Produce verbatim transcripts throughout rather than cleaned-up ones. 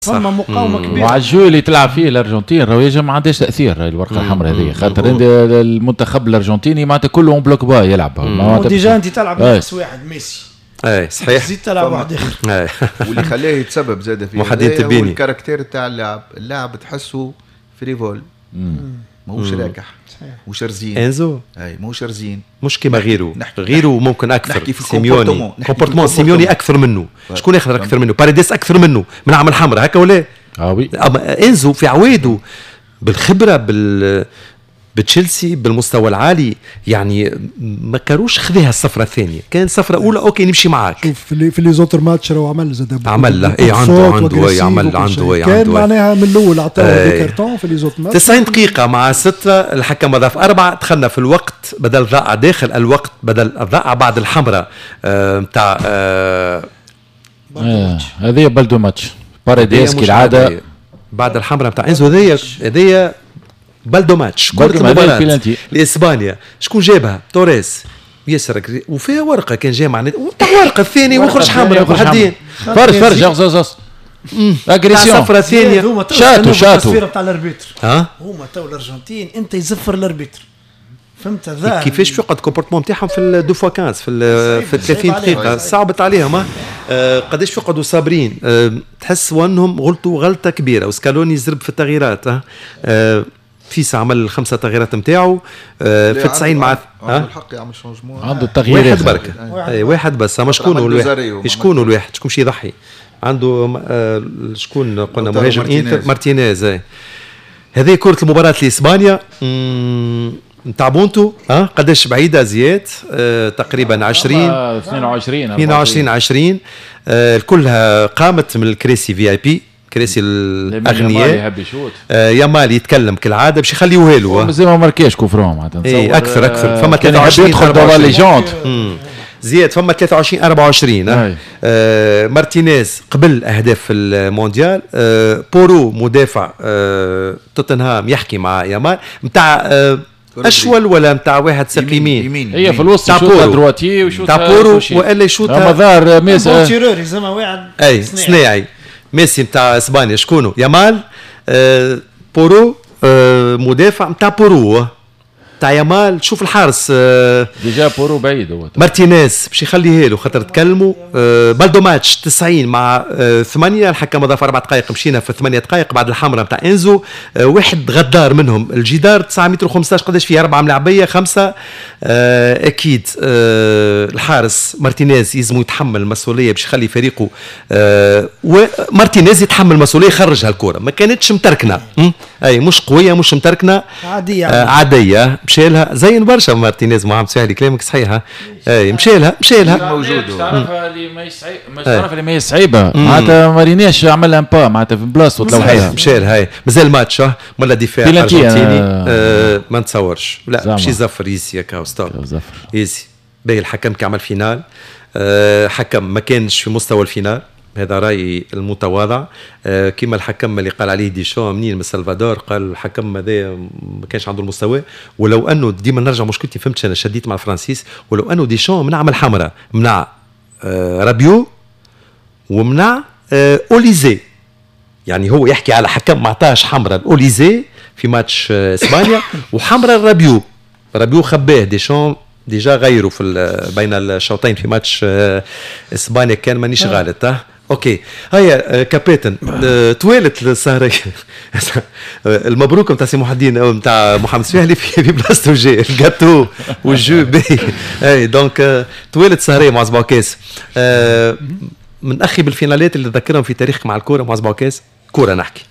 فما مقاومه كبيره. وعلى الجو اللي تلعب فيه الارجنتين راهو يجي ما عندهاش تاثير الورقه الحمراء هذه، خاطر المنتخب الارجنتيني معناتها كله اون بلوك با يلعب. وديجا انت تلعب نفس واحد ميسي. اي صحيح. زيد تلعب واحد اخر. واللي خلاه يتسبب زاد في محدين تبيني الكاركتير تاع اللاعب. اللاعب تحسه فريفول، ماهوش راكح، مش رزين. انزو اي ماهوش رزين، مش كيما غيره. غيره ممكن اكثر. نحكي في سيميوني كومبورتمون سيميوني اكثر منه. شكون ياخذ اكثر منه؟ باريديس اكثر منه من عام الحمراء هكا ولا؟ اه وي. اما انزو في عوايده بالخبره بال بتشيلسي بالمستوى العالي، يعني ما كانوش خذيها الصفرة الثانية، كان صفرة أولى أوكي نمشي معاك. شوف في في لي زوتر ماتش راهو عمل زاد عمل له إيه عنده عنده يعمل عنده إيه كان معناها من الأول عطاه دي كارتون في لي زوتر ماتش. تسعين دقيقة مع ستة الحكم ضاف أربعة، دخلنا في الوقت بدل ضاع داخل الوقت بدل ضاع بعد الحمراء نتاع آه آه هذه بلدو ماتش باريديس كالعادة بعد الحمراء نتاع إنزو. هذه هذه بلدو ماتش كرة المباراة لإسبانيا. شكون جابها؟ توريس ياسر وفيها ورقة كان جاي مع ورقة الثاني ويخرج حمراء وحدين فرج فرج غزاز اغريسيون صفرة ثانية شاتو شاتو التصوير نتاع الاربيتر. ها هما تو الارجنتين انت يزفر الاربيتر فهمت ذا كيفاش يقعد الكومبورتمون نتاعهم في الدو فوا خمسة في في ثلاثين دقيقة صعبت عليهم. آه قداش يقعدوا صابرين. آه تحس وانهم غلطوا غلطة كبيرة وسكالوني يزرب في التغييرات. آه فيس عمل الخمسة تغييرات نتاعو آه في تسعين مع عنده الحق يعمل شونجمون عنده التغيير واحد بركة اي واحد بس. ما شكون الواحد شكون الواحد شكون شي يضحي عنده آه شكون قلنا مهاجم انتر مارتينيز. اي هذه كرة المباراة لإسبانيا نتاع بونتو. ها قداش بعيدة زياد؟ آه تقريبا عشرين اثنين وعشرين اثنين وعشرين عشرين آه كلها قامت من الكريسي في اي بي كريسي الاغنياء. آه يامال يتكلم كالعاده باش يخليوه له مازال ما ماركاش كوفرون معناتها اي اكثر اكثر. فما ثلاثة وعشرين يدخل دور ليجوند زياد. فما ثلاثة وعشرين أربعة وعشرين. آه مارتينيز قبل اهداف المونديال. آه بورو مدافع آه توتنهام يحكي مع يامال نتاع آه اشول ولا نتاع واحد ساق يمين. هي في الوسط يشوطها درواتي ويشوطها تاع بورو والا يشوطها مظهر ميس بونتيروري زعما واحد اي صناعي. ميسي نتاع اسبانيا شكونه؟ يامال. آه بورو آه مدافع نتاع بورو تاع يامال. شوف الحارس آه ديجا بورو بعيد هو مارتينيز باش يخليه له خاطر تكلموا. آه بلدو ماتش تسعين مع آه ثمانية الحكم ضاف أربع دقائق مشينا في ثمانية دقائق بعد الحمراء نتاع انزو. آه واحد غدار منهم الجدار تسعة متر وخمسطاش قداش فيه أربعة ملاعبية خمسة. آه أكيد آه الحارس مارتينيز يلزم يتحمل المسؤولية باش يخلي فريقه. آه ومارتينيز يتحمل المسؤولية يخرج هالكرة ما كانتش متركنة. أي مش قوية مش متركنة عادية آه عادية. مشيلها زين برشا مارتينيز محمد سهلي كلامك صحيحة. اي مشيلها مشيلها موجود. تعرفها اللي ما يصعب مش تعرف اللي ما يصعبها معناتها مارينيش عملها ان با معناتها في بلاصتو صحيح مشيلها. هاي مازال ماتش ولا دفاع ارجنتيني آه ما نتصورش لا مش يزفر يزي هكا ستوب يزي باهي. الحكم كعمل فينال آه حكم ما كانش في مستوى الفينال هذا رأيي المتواضع. آه كما الحكم اللي قال عليه ديشون منين من سلفادور قال الحكم هذا ما كانش عنده المستوى. ولو انه ديما نرجع مشكلتي فهمتش انا شديت مع الفرنسيس. ولو انه ديشون منع من الحمراء منع آه رابيو ومنع آه اوليزي. يعني هو يحكي على حكم ما عطاش حمراء اوليزي في ماتش آه اسبانيا وحمراء رابيو. رابيو خباه ديشون ديجا غيروا في بين الشوطين في ماتش آه اسبانيا كان مانيش غالط. ها اوكي هيا كابتن توالت السهرة المبروك نتاع سي محمدين نتاع محمد سفيهلي في بلاصتو جاي الجاتو والجو باهي. اي دونك توالت السهرة مع زباوكاس. من اخي بالفينالات اللي ذكرهم في تاريخك مع الكوره مع زباوكاس كوره نحكي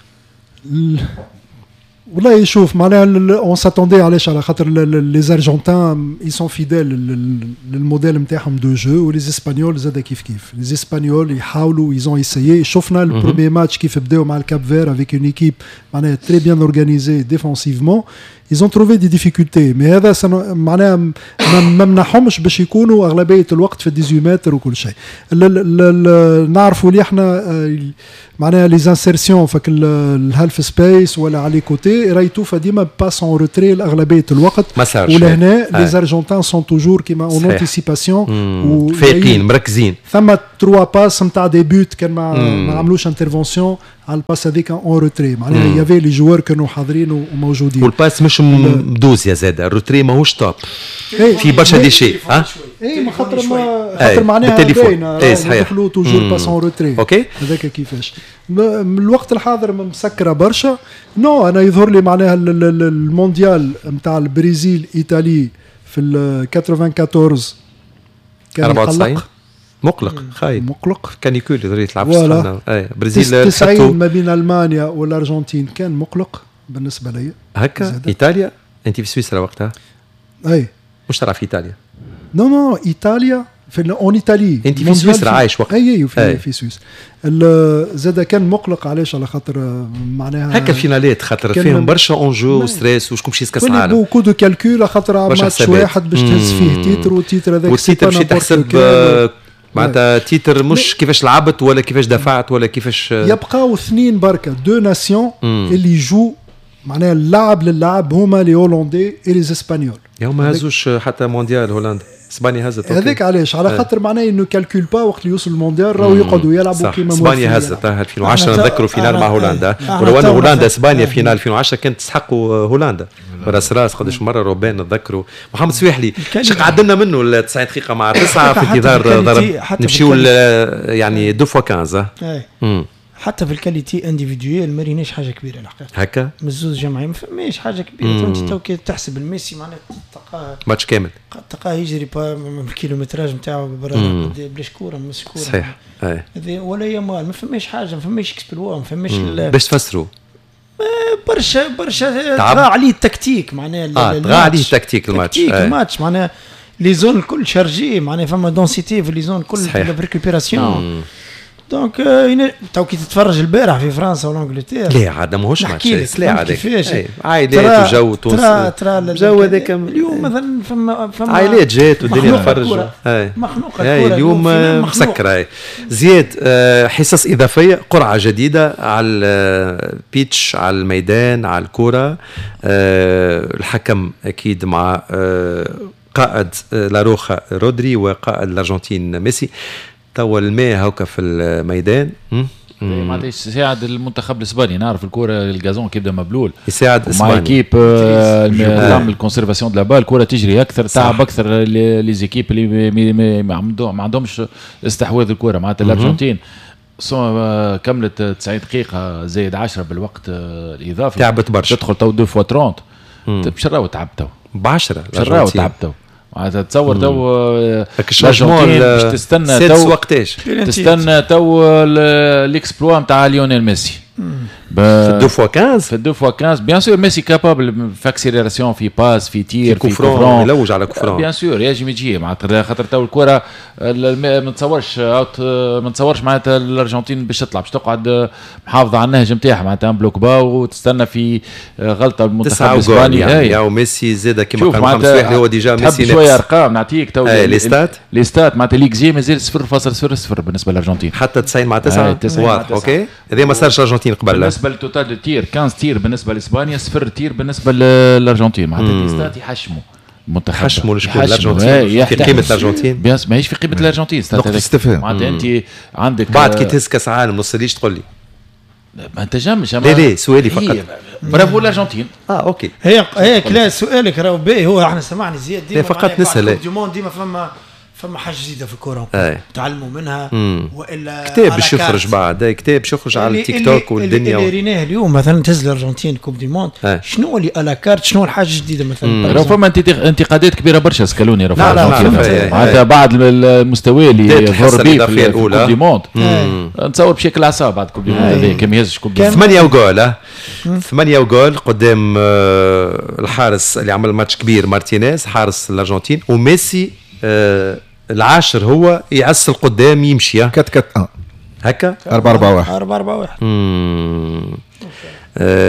والله يشوف معناها اون ساتوندي علاش على خاطر لي زارجنتان اي سون فيديل للموديل نتاعهم دو جو ولي اسبانيول زاد كيف كيف. لي اسبانيول يحاولوا ايزون ايسايي. شفنا البروميي ماتش كيف بداوا مع الكاب فير افيك اون ايكيب معناها تري بيان اورغانيزي ديفونسيفمون. ils ont trouvé des difficultés mais هذا معناها ما منحهمش باش يكونوا اغلبيه الوقت في ثمانية عشر متر وكل شيء. نعرفوا اللي احنا معناها لي انسيرسيون فك الهالف سبيس ولا على كوتي رايتو فديما باسون روتري اغلبيه الوقت. ولهنا لي زارجنتان سون توجور كيما اون انتيسيباسيون فايقين مركزين. ثم تروا باس نتاع دي بوت كان ما ما عملوش انترفونسيون على الباس هذيك اون روتري معناها يافي لي جوار كانوا حاضرين وموجودين والباس مش مدوز يا زاد الروتري ماهوش توب في برشا دي شيء ها اي ما خاطر ما خاطر معناها باينه اي صحيح دخلوا توجور باس اون روتري اوكي هذاك كيفاش من الوقت الحاضر مسكره برشا نو انا يظهر لي معناها المونديال نتاع البرازيل ايطالي في ال أربعة وثمانين كان أربعة وتسعين مقلق خايب مقلق كانيكول يقدر يلعب في اي برازيل تسعين ما بين المانيا والارجنتين كان مقلق بالنسبه لي هكا ايطاليا انت في سويسرا وقتها اي مش ترى في ايطاليا نو نو ايطاليا في اون ايطالي انت في سويسرا عايش وقت اي في أي. في سويسرا زاد كان مقلق علاش على خاطر معناها هكا الفينالات خاطر فيهم برشا اونجو وستريس وشكون باش يسكس العالم بوكو دو كالكول خاطر ماتش واحد باش تهز فيه تيتر وتيتر هذاك والتيتر باش تحسب معناتها تيتر مش كيفاش لعبت ولا كيفاش دفعت ولا كيفاش يبقاو اثنين بركه دو ناسيون اللي يجوا معناها اللاعب للاعب هما لي هولندي اي لي اسبانيول يوم ما هزوش حتى مونديال هولندا اسبانيا هزت هذاك علاش على خاطر معناه انه كالكول با وقت اللي يوصل المونديال راهو يقعدوا يلعبوا كيما اسبانيا هزت ألفين وعشرة نذكروا فينال مع هولندا ولو ان هولندا اسبانيا فينال ألفين وعشرة كانت تسحقوا هولندا راس راس قداش مره روبان نتذكروا محمد سويحلي شق عدلنا منه ال تسعين دقيقه مع تسعة في انتظار ضرب نمشيو يعني دو فوا خمسطاش حتى في الكاليتي انديفيدويل ما ريناش حاجه كبيره الحقيقه هكا من الزوز جماعي ما فماش حاجه كبيره انت تو كي تحسب الميسي معناتها تلقاه ماتش كامل تلقاه يجري بالكيلومتراج نتاعو بلاش كوره مش كوره صحيح اي ولا يمال ما فماش حاجه ما فماش اكسبلوا ما فماش باش تفسروا برشا برشا طغى عليه التكتيك معناها اه طغى عليه التكتيك الماتش الماتش معناها لي زون الكل شارجي معناها فما دونسيتي في لي زون كل ريكوبيراسيون دونك تو كي تتفرج البارح في فرنسا وانجلتير لا عاد ماهوش ماتش لا عاد كيفاش عائلات وجو تونس ترى ترى الجو هذاك اليوم مثلا فما فما عائلات جات والدنيا تفرج مخنوقه الكره اليوم مسكره زياد حصص اضافيه قرعه جديده على البيتش على الميدان على الكره الحكم اكيد مع قائد لاروخا رودري وقائد الارجنتين ميسي توا الماء هوكا في الميدان معناتها يساعد المنتخب الاسباني نعرف الكره الجازون كيبدا مبلول يساعد اسبانيا مع اكيب تعمل كونسيرفاسيون دو لا بال الكره تجري اكثر تعب اكثر لي زيكيب اللي ما عندهمش استحواذ الكره معناتها الارجنتين كملت تسعين دقيقه زائد عشرة بالوقت الاضافي تعبت برشا تدخل تو دو فوا ثلاثين باش راهو تعبت تو ب عشرة باش راهو تعبت تو معناتها تصور تو الارجنتين باش تستنى تو وقتاش تستنى تو الاكسبلوا نتاع ليونيل ميسي في الدو فوا خمسطاش في الدو فوا خمسطاش بيان سور ميسي كابابل في اكسيليراسيون في باس في تير في كوفرون يلوج على كوفرون بيان سور يجي يجي معناتها خاطر تو الكره ما نتصورش اوت ما نتصورش معناتها الارجنتين باش تطلع باش تقعد محافظه على النهج نتاعها معناتها بلوك با وتستنى في غلطه المنتخب الاسباني يعني يا ميسي زاد كيما قال محمد صلاح هو ديجا ميسي شويه ارقام نعطيك تو لي ستات لي ستات معناتها ليكزي مازال صفر فاصلة صفر صفر بالنسبه للارجنتين حتى تسعين مع تسعة واضح اوكي هذا ما صارش الارجنتين قبل بالنسبه للتوتال دو تير خمسطاش تير بالنسبه لاسبانيا صفر تير بالنسبه للارجنتين معناتها لي ستات يحشموا المنتخب حشموا الشكل الارجنتين في قيمه الارجنتين بيان ماهيش في قيمه الارجنتين نقطه استفهام معناتها انت عندك بعد كي تهز كاس عالم ما تصليش تقول لي ما انت جمش لا لا سؤالي فقط برافو الارجنتين اه اوكي هي هيك لا سؤالك راهو باهي هو احنا سمعني زياد ديما فقط نسال ديما فما فما حاجه جديده في الكره تعلموا منها مم. والا كتاب باش يخرج بعد كتاب باش يخرج على التيك توك والدنيا اللي ريناه اليوم مثلا تهز الارجنتين كوب دي موند شنو اللي الا كارت شنو الحاجه الجديده مثلا راه فما انتقادات كبيره برشا سكالوني راه لا هذا بعد المستوى اللي يظهر به في كوب دي موند نتصور بشكل عصا بعد كوب دي موند هذا كم يهزش كوب دي موند ثمانية وجول ثمانية وجول قدام الحارس اللي عمل ماتش كبير مارتينيز حارس الارجنتين وميسي العاشر هو يعسل قدام يمشي كت كت اه هكا أربعة أربعة واحد أربعة أربعة واحد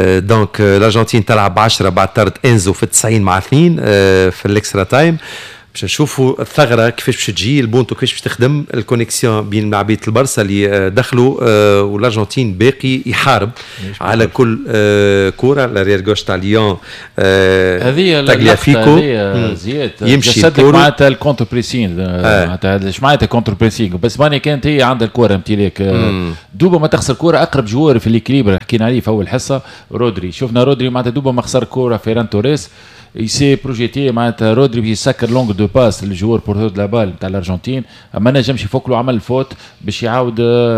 دونك الارجنتين تلعب بعشرة بعد طرد انزو في التسعين مع اثنين في الاكسترا تايم باش نشوفوا الثغره كيفاش باش تجي البونتو كيفاش باش تخدم الكونيكسيون بين لاعبيه البرصا اللي دخلوا آه والارجنتين باقي يحارب على كل آه كره الاريير غوش تاع ليون هذه تاغليافيكو زياد يمشي معناتها الكونتر بريسين معناتها ايش معناتها كونتر بريسينغ بس ماني كانت هي عندها الكره امتلاك دوبا ما تخسر كره اقرب جوار في الكليبر حكينا عليه في اول حصه رودري شفنا رودري معناتها دوبا ما خسر كره فيران توريس يسي بروجيتي معناتها رودري يسكر لونغ دو باس للجوار بورتور دو لا بال نتاع الارجنتين اما نجمش يفك له عمل الفوت باش يعاود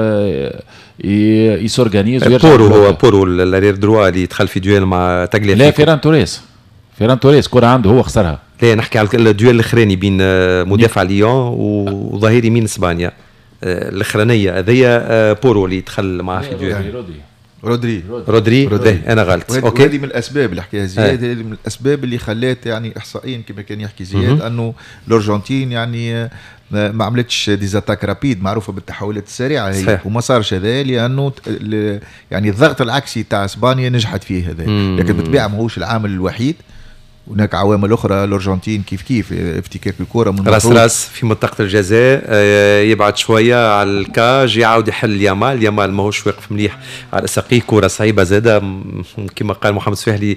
يسورغانيز ويرجع بورو هو بورو الارير دروا اللي دخل في دويل مع تاغليافيكو لا فيران توريس فيران توريس كره عنده هو خسرها لا نحكي على الدويل الاخراني بين مدافع ليون وظهير يمين اسبانيا الاخرانيه هذيا بورو اللي دخل معاه في دويل رودري رودري رودري انا غلط اوكي هذه من الاسباب اللي حكيها زياد هذه من الاسباب اللي خلات يعني احصائيا كما كان يحكي زياد انه الارجنتين يعني ما عملتش ديزاتاك رابيد معروفه بالتحولات السريعه هي صحيح. وما صارش هذا لانه يعني الضغط العكسي تاع اسبانيا نجحت فيه هذا لكن بالطبيعه ماهوش العامل الوحيد هناك عوامل اخرى الارجنتين كيف كيف افتكاك الكره من راس راس في منطقه الجزاء يبعد شويه على الكاج يعاود يحل يامال يامال ماهوش واقف مليح على ساقيه كره صعيبه زاده كما قال محمد سفيحلي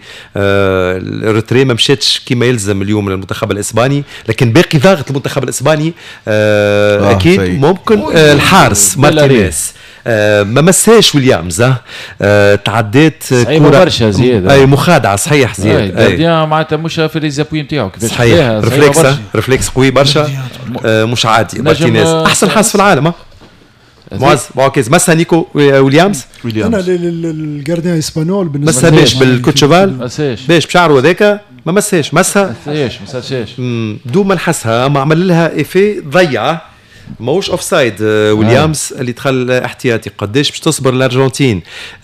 الريتري ما مشاتش كما يلزم اليوم للمنتخب الاسباني لكن باقي ضاغط المنتخب الاسباني اكيد آه ممكن الحارس مارتينيز آه ما مساش ويليامز آه تعديت كره برشا زياده اي مخادعه صحيح زياد اي معناتها مش في ليزابوي نتاعو كيفاش صحيح ريفلكس ريفلكس قوي برشا آه مش عادي مارتينيز احسن حارس في العالم معز معكز مسها نيكو ويليامز انا الجارديان اسبانيول بالنسبه مسها باش بالكوتشوفال مساش باش بشعره هذاك ما مساش مسها مساش مساش دوما نحسها اما عمل لها ايفي ضيعه ماهوش اوف سايد آه ويليامز آه. اللي دخل احتياطي قداش باش تصبر الارجنتين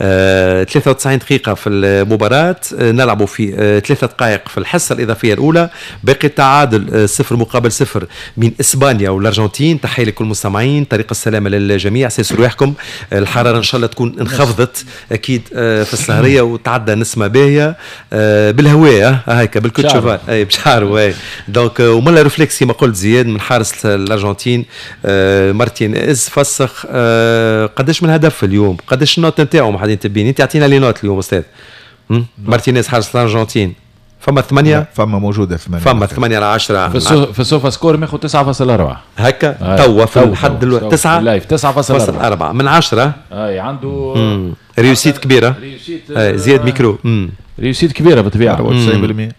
آه ثلاثة وتسعين دقيقه في المباراه آه نلعبوا في آه ثلاثة دقائق في الحصه الاضافيه الاولى باقي التعادل آه صفر مقابل صفر بين اسبانيا والارجنتين. تحيه لكل المستمعين طريق السلامه للجميع سيسوا رواحكم آه الحراره ان شاء الله تكون انخفضت اكيد آه في السهريه وتعدى نسمه باهيه آه بالهواء هيك بالكوتشوفال اي بشعره اي دونك آه وملا ريفلكس كما قلت زياد من حارس الارجنتين آه مارتينيز فسخ آه قداش من هدف اليوم قداش النوت نتاعو محدين تبين انت اعطينا لي نوت اليوم استاذ مارتينيز حارس الارجنتين فما ثمانية فما موجودة ثمانية فما ثمانية على عشرة في, السو... في السوفا سكور ماخذ تسعة فاصلة أربعة هكا توا في الحد الوقت تسعة لايف تسعة فاصلة أربعة من عشرة اي عنده ريوسيت كبيرة ريوسيت آه زياد ميكرو ريوسيت كبيرة بالطبيعة تسعين بالمئة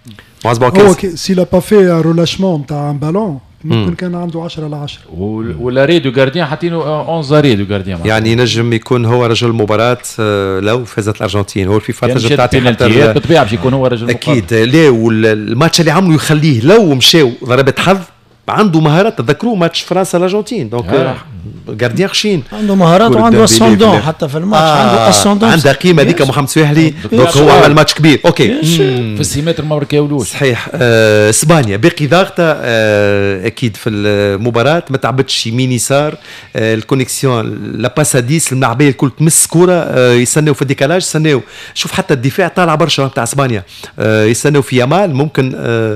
هو سي لا با في رولاشمون نتاع ان بالون ممكن كان عنده عشرة على عشرة ولا ريدو جارديان حاطينه احد عشر ريدو جارديان يعني ينجم يكون هو رجل المباراة لو فازت الارجنتين هو الفيفا تنجم تعطي حتى بالطبيعة باش يكون هو رجل اكيد لا والماتش اللي عملوا يخليه لو مشاو ضربة حظ عنده مهارات تذكروا ماتش فرنسا الارجنتين دونك جارديان خشين عنده مهارات وعنده اسوندون حتى في الماتش آه عنده اسوندون عنده قيمه هذيك محمد سويحلي دونك هو عمل ماتش كبير اوكي في السيمتر ما بركاولوش صحيح آه اسبانيا باقي ضاغطه آه اكيد في المباراه ما تعبتش يمين يسار آه الكونيكسيون لا باساديس الملاعبيه الكل تمس كوره آه يستناو في الديكالاج يستناو شوف حتى الدفاع طالع برشا تاع اسبانيا آه يستناو في يامال ممكن آه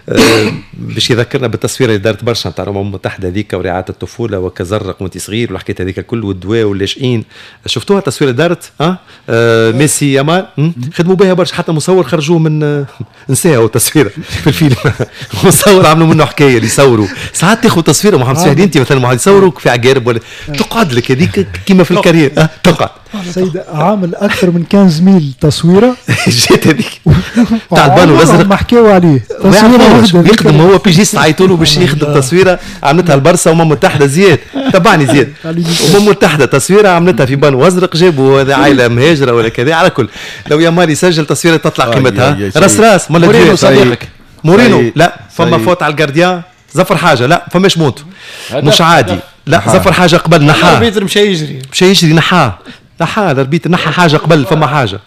أه باش يذكرنا بالتصويره اللي دارت برشا نتاع الامم المتحده هذيك ورعايه الطفوله وكزرق وانت صغير والحكايه هذيك الكل والدواء واللاجئين شفتوها التصويره اللي دارت ها أه ميسي يامال خدموا بها برشا حتى مصور خرجوه من أه نساها التصويره في الفيلم مصور عملوا منه حكايه اللي يصوروا ساعات تاخذ تصويره محمد سعيد انت مثلا واحد يصوروك في عقارب ولا تقعد لك هذيك كيما في الكارير أه تقعد سيد عامل اكثر من خمسة آلاف تصويره جات هذيك تاع البالو الازرق ما حكاو عليه تصويره يخدم هو بيجيست عيطوا له باش يخدم تصويره عملتها البرصه وامم متحده زياد تبعني زياد امم متحده تصويره عملتها في بانو ازرق جابوا هذا عائله مهاجره ولا كذا على كل لو يامال يسجل تصويره تطلع قيمتها راس راس مورينو صديقك مورينو لا فما فوت على الجارديان زفر حاجه لا فماش مونتو مش عادي لا زفر حاجه قبل نحاه الاربيتر مشى يجري مشى يجري نحاه نحا الاربيتر نحا حاجه قبل فما حاجه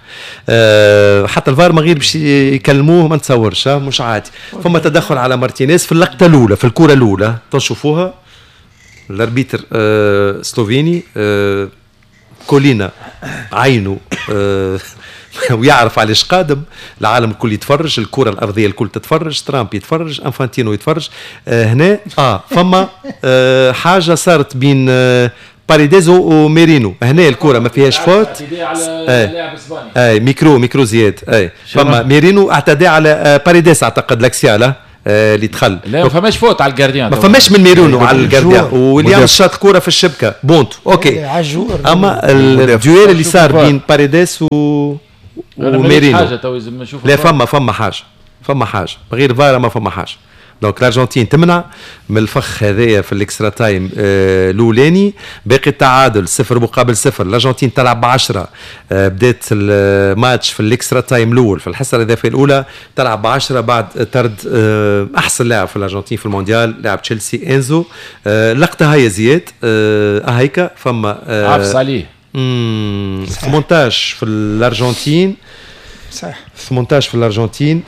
أه حتى الفار ما غير باش يكلموه ما نتصورش مش عادي فما تدخل على مارتينيز في اللقطه الاولى في الكره الاولى تشوفوها الاربيتر أه سلوفيني أه كولينا عينه أه ويعرف علاش قادم. العالم الكل يتفرج، الكرة الأرضية الكل تتفرج، ترامب يتفرج، انفانتينو يتفرج. آه هنا اه فما آه حاجة صارت بين آه باريديزو وميرينو. هنا الكرة ما فيهاش فوت. على لاعب اسباني. اي ميكرو ميكرو زياد. اي فما ميرينو اعتدى على آه باريديس اعتقد لاكسيالا آه اللي دخل. لا ما فماش فوت على الجارديان. ما فماش من ميرينو على الجارديان، واليوم شاط كرة في الشبكة بونت. اوكي. اما الديويل اللي صار بين باريديس و وميرينو لا فما فما حاجة فما حاجة غير فارا ما فما حاجة. دونك الارجنتين تمنع من الفخ هذايا في الاكسترا تايم الاولاني. آه باقي التعادل صفر مقابل صفر. الارجنتين تلعب بعشرة. آه بدات الماتش في الاكسترا تايم الاول في الحصه الاضافيه الاولى تلعب بعشرة بعد طرد آه احسن لاعب في الارجنتين في المونديال لاعب تشيلسي انزو. آه لقطه هيا زياد آه هيك فما آه عفص عليه ثمانية عشر في الارجنتين. صح ثمانية عشر في الارجنتين.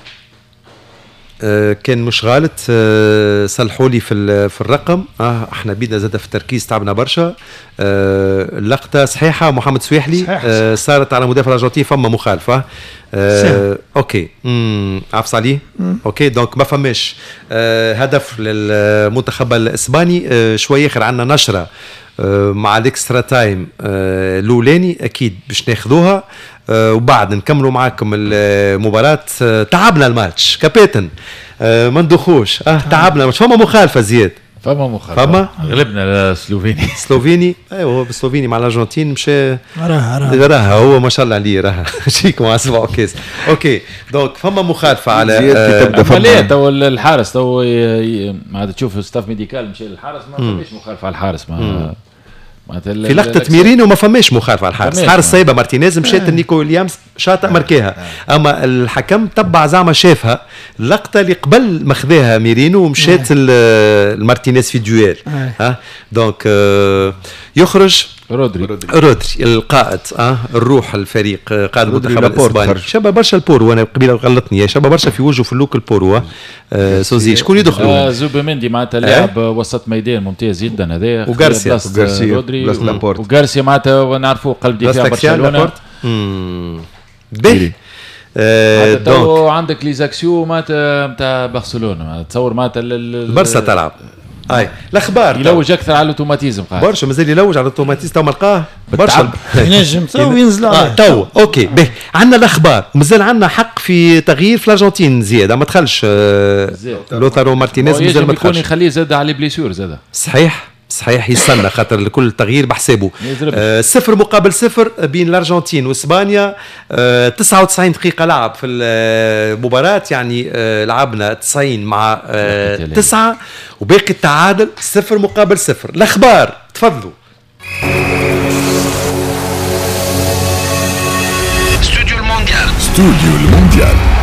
آه كان مش غلط. آه صلحوا لي في في الرقم. اه احنا بيدنا زاد في التركيز تعبنا برشا. آه اللقطه صحيحه محمد سويحلي. آه صارت على مدافع الارجنتين فما مخالفه. آه اوكي امم عفص عليه. اوكي دونك ما فماش آه هدف للمنتخب الاسباني. آه شويه اخر عندنا نشره آه مع الاكسترا تايم آه الاولاني اكيد باش ناخذوها. آه وبعد نكملوا معاكم المباراة. آه تعبنا الماتش كابتن. آه ما ندخوش اه تعبنا الماتش. فما مخالفة زياد. فما مخالفة. فما غلبنا السلوفيني. سلوفيني ايوه هو بالسلوفيني مع الارجنتين مشى راها راها راها هو ما شاء الله عليه راها شيك مع سبعة كاس. اوكي دونك فما مخالفة على آه ليه تو الحارس تو ما تشوف ستاف ميديكال مشى للحارس ما فماش مخالفة على الحارس. ما في لقطة ميرينو ما فماش مخالفة على الحارس. حارس صايبة مارتينيز مشات نيكو ويليامز شاطئ مركاها. اما الحكم تبع زعما شافها اللقطة اللي قبل ماخذاها ميرينو ومشات المارتينيز في دويل. ها دونك آه يخرج رودري رودري القائد اه الروح الفريق قائد المنتخب الاسباني. شبه برشا البورو. انا قبيله غلطني شبه برشا في وجهه في اللوك البورو. آه سوزي شكون يدخلوا؟ آه زوبيميندي معناتها لاعب آه؟ وسط ميدان ممتاز جدا هذايا. وغارسيا رودري وغارسيا معناتها نعرفوه قلب دفاع برشلونه. به آه دونك عندك لي زاكسيو معناتها نتاع برشلونه. تصور معناتها البرسا تلعب. اي الاخبار يلوج اكثر على الاوتوماتيزم برشا. مازال يلوج على الاوتوماتيزم تو ملقاه برشا ينجم تو ينزل اه تو اوكي به. عندنا الاخبار مازال عندنا حق في تغيير في الارجنتين زياده ما دخلش آه لوثارو مارتينيز مازال ما دخلش. يكون يخليه زاد على بليسور زاد صحيح صحيح يستنى خاطر لكل تغيير بحسابه. آه صفر مقابل صفر بين الارجنتين واسبانيا. آه تسعة وتسعين دقيقه لعب في المباراه يعني آه لعبنا تسعين مع آه تسعة وباقي التعادل صفر مقابل صفر. الاخبار تفضلوا. استوديو المونديال استوديو المونديال